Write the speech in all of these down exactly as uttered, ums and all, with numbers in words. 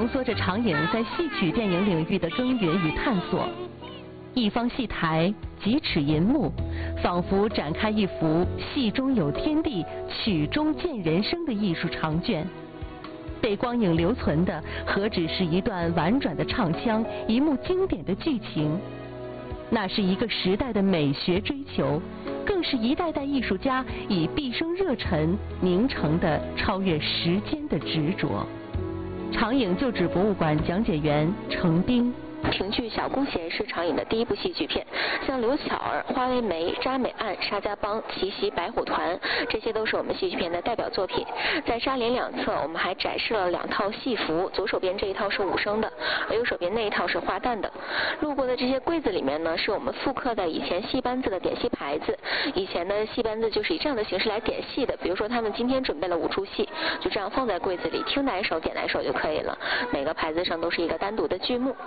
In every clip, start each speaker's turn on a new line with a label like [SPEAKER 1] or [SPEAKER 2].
[SPEAKER 1] 浓缩着长影在戏曲电影领域的耕耘与探索。一方戏台，几尺银幕，仿佛展开一幅戏中有天地，曲中见人生的艺术长卷。被光影留存的，何止是一段婉转的唱腔，一幕经典的剧情？那是一个时代的美学追求，更是一代代艺术家以毕生热忱凝成的超越时间的执着。长影旧址博物馆讲解员程冰。
[SPEAKER 2] 评剧《小宫贤》是长影的第一部戏剧片，像刘巧儿、花为媒、查美案、沙家浜、奇袭白虎团，这些都是我们戏剧片的代表作品。在纱帘两侧，我们还展示了两套戏服，左手边这一套是武生的，而右手边那一套是花旦的。路过的这些柜子里面呢，是我们复刻的以前戏班子的点戏牌子。以前的戏班子就是以这样的形式来点戏的，比如说他们今天准备了五出戏，就这样放在柜子里，听哪一首点哪一首就可以了。每个牌子上都是一个单独的剧目。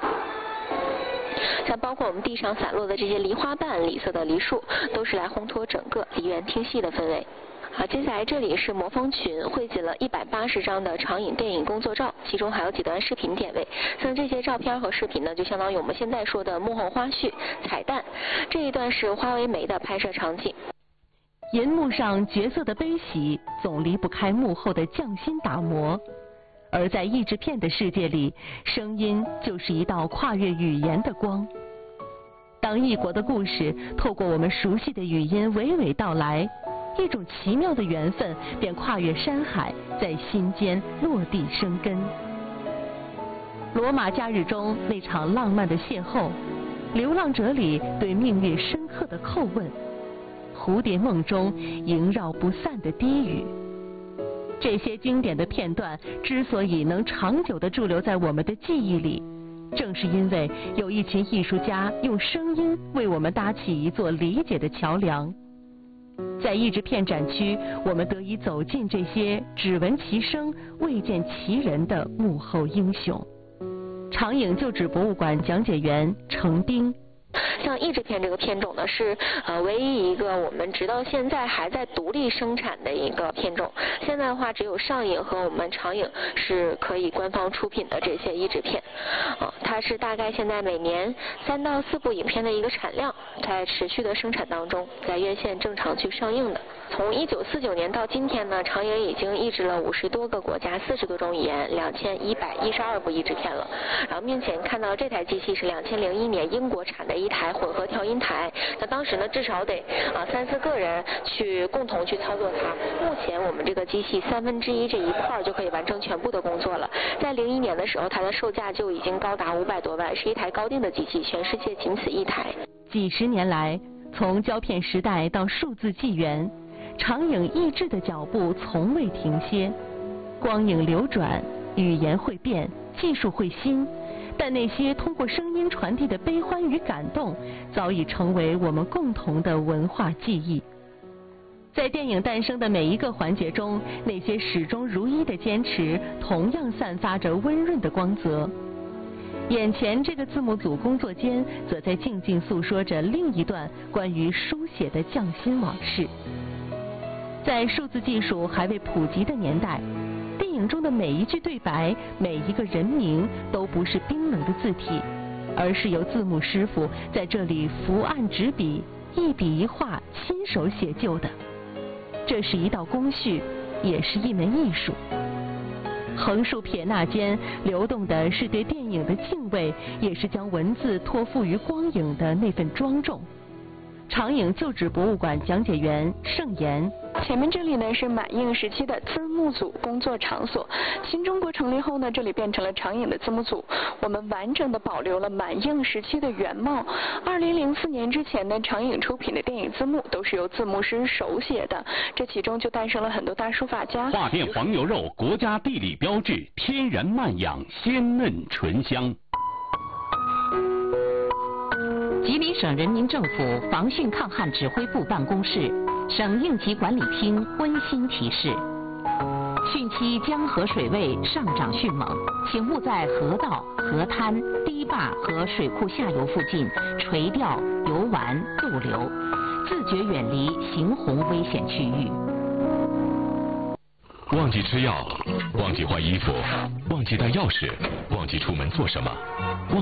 [SPEAKER 2] 像包括我们地上散落的这些梨花瓣、李色的梨树，都是来烘托整个梨园听戏的氛围。好，接下来这里是魔方群，汇集了一百八十张的长影电影工作照，其中还有几段视频点位。像这些照片和视频呢，就相当于我们现在说的幕后花絮、彩蛋。这一段是花为媒的拍摄场景。
[SPEAKER 1] 银幕上角色的悲喜，总离不开幕后的匠心打磨。而在译制片的世界里，声音就是一道跨越语言的光。当异国的故事透过我们熟悉的语音娓娓道来，一种奇妙的缘分便跨越山海，在心间落地生根。罗马假日中那场浪漫的邂逅，流浪者里对命运深刻的叩问，蝴蝶梦中萦绕不散的低语。这些经典的片段之所以能长久地驻留在我们的记忆里，正是因为有一群艺术家用声音为我们搭起一座理解的桥梁。在译制片展区，我们得以走进这些只闻其声未见其人的幕后英雄。长影旧址博物馆讲解员程冰。
[SPEAKER 2] 像译制片这个片种呢，是呃唯一一个我们直到现在还在独立生产的一个片种。现在的话，只有上影和我们长影是可以官方出品的这些译制片。呃，它是大概现在每年三到四部影片的一个产量，在持续的生产当中，在院线正常去上映的。从一九四九年到今天呢，长影已经译制了五十多个国家、四十多种语言、两千一百一十二部译制片了。然后面前看到这台机器是两千零一年英国产的一台混合调音台，那当时呢至少得啊三四个人去共同去操作它。目前我们这个机器三分之一这一块就可以完成全部的工作了。在零一年的时候，它的售价就已经高达五百多万，是一台高定的机器，全世界仅此一台。
[SPEAKER 1] 几十年来，从胶片时代到数字纪元，长影译制的脚步从未停歇。光影流转，语言会变，技术会新，但那些通过声音传递的悲欢与感动，早已成为我们共同的文化记忆。在电影诞生的每一个环节中，那些始终如一的坚持，同样散发着温润的光泽。眼前这个字幕组工作间，则在静静诉说着另一段关于书写的匠心往事。在数字技术还未普及的年代，电影中的每一句对白、每一个人名都不是冰冷的字体，而是由字幕师傅在这里伏案执笔，一笔一画亲手写就的。这是一道工序，也是一门艺术。横竖撇捺间流动的是对电影的敬畏，也是将文字托付于光影的那份庄重。长影旧址博物馆讲解员盛言。
[SPEAKER 3] 前面这里呢是满映时期的字幕组工作场所，新中国成立后呢，这里变成了长影的字幕组。我们完整的保留了满映时期的原貌。二零零四年之前呢，长影出品的电影字幕都是由字幕师手写的，这其中就诞生了很多大书法家。
[SPEAKER 4] 桦甸黄牛肉国家地理标志，天然慢养，鲜嫩醇香。
[SPEAKER 5] 吉林省人民政府防汛抗旱指挥部办公室、省应急管理厅温馨提示：汛期江河水位上涨迅猛，请勿在河道、河滩、堤坝和水库下游附近垂钓、游玩、逗留，自觉远离行洪危险区域。
[SPEAKER 6] 忘记吃药，忘记换衣服，忘记带钥匙，忘记出门做什么。忘